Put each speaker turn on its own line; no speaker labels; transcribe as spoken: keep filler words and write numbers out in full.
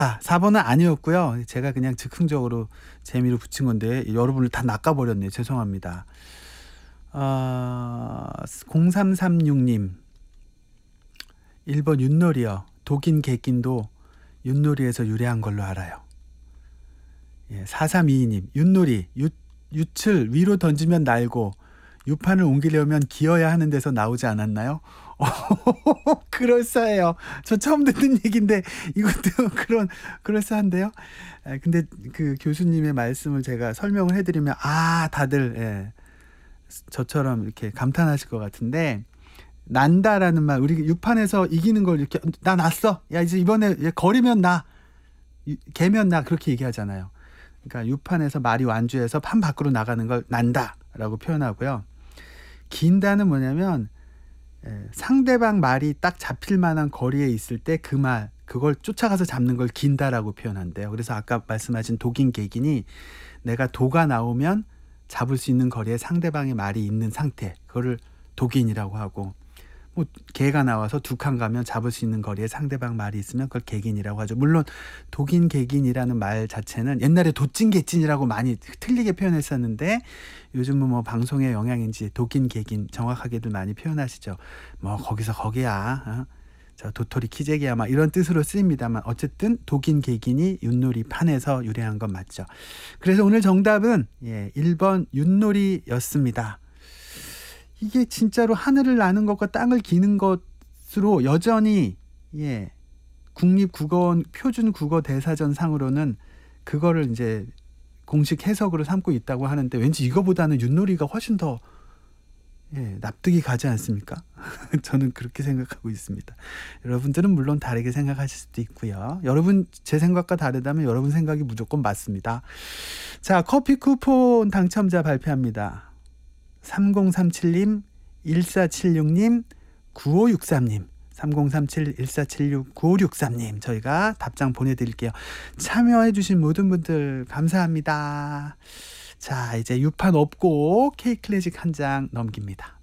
아 사 번은 아니었고요. 제가 그냥 즉흥적으로 재미로 붙인 건데 여러분을 다 낚아버렸네요. 죄송합니다. 어 공삼삼육 님 일 번 윷놀이요. 독인 객긴도 윷놀이에서 유래한 걸로 알아요. 예, 사삼이이 님 윷놀이 윷, 윷을 위로 던지면 날고 유판을 옮기려면 기어야 하는 데서 나오지 않았나요? 그럴싸해요. 저 처음 듣는 얘기인데 이것도 그런 그럴싸한데요. 에, 근데 그 교수님의 말씀을 제가 설명을 해드리면 아 다들 예, 저처럼 이렇게 감탄하실 것 같은데 난다라는 말 우리 유판에서 이기는 걸 이렇게 나 났어. 야 이제 이번에 거리면 나 개면 나 그렇게 얘기하잖아요. 그러니까 유판에서 말이 완주해서 판 밖으로 나가는 걸 난다라고 표현하고요. 긴다는 뭐냐면 예, 상대방 말이 딱 잡힐 만한 거리에 있을 때 그 말 그걸 쫓아가서 잡는 걸 긴다라고 표현한대요. 그래서 아까 말씀하신 독인 객인이 내가 도가 나오면 잡을 수 있는 거리에 상대방의 말이 있는 상태 그거를 독인이라고 하고 뭐 개가 나와서 두 칸 가면 잡을 수 있는 거리에 상대방 말이 있으면 그걸 객인이라고 하죠. 물론 독인 객인이라는 말 자체는 옛날에 도찐 개찐이라고 많이 틀리게 표현했었는데 요즘은 뭐 방송의 영향인지 독인 객인 정확하게들 많이 표현하시죠. 뭐 거기서 거기야 어? 저 도토리 키재기야 막 이런 뜻으로 쓰입니다만 어쨌든 독인 객인이 윷놀이 판에서 유래한 건 맞죠. 그래서 오늘 정답은 예, 일 번 윷놀이였습니다. 이게 진짜로 하늘을 나는 것과 땅을 기는 것으로 여전히 예, 국립국어원 표준국어대사전 상으로는 그거를 이제 공식 해석으로 삼고 있다고 하는데 왠지 이거보다는 윷놀이가 훨씬 더 예, 납득이 가지 않습니까? 저는 그렇게 생각하고 있습니다. 여러분들은 물론 다르게 생각하실 수도 있고요. 여러분 제 생각과 다르다면 여러분 생각이 무조건 맞습니다. 자, 커피 쿠폰 당첨자 발표합니다. 삼공삼칠 님, 일사칠육 님, 구오육삼 님, 삼공삼칠, 일사칠육, 구오육삼 님 저희가 답장 보내드릴게요. 참여해주신 모든 분들 감사합니다. 자, 이제 유판 없고 K클래식 한 장 넘깁니다.